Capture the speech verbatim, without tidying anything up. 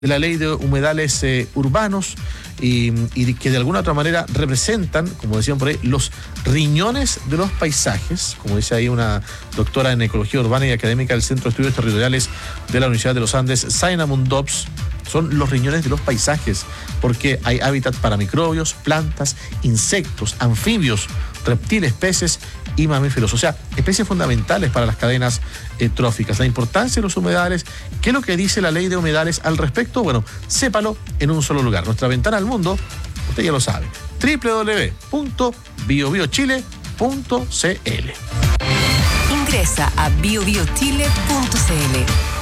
de la ley de humedales eh, urbanos y, y que de alguna otra manera representan, como decían por ahí, los riñones de los paisajes, como dice ahí una doctora en ecología urbana y académica del Centro de Estudios Territoriales de la Universidad de los Andes, Zaina Mundops. Son los riñones de los paisajes, porque hay hábitat para microbios, plantas, insectos, anfibios, reptiles, peces y mamíferos, o sea, especies fundamentales para las cadenas eh, tróficas. La importancia de los humedales, ¿qué es lo que dice la ley de humedales al respecto? Bueno, sépalo en un solo lugar. Nuestra ventana al mundo, usted ya lo sabe, doble u doble u doble u punto bio bio chile punto c l. Ingresa a bio bio chile punto c l.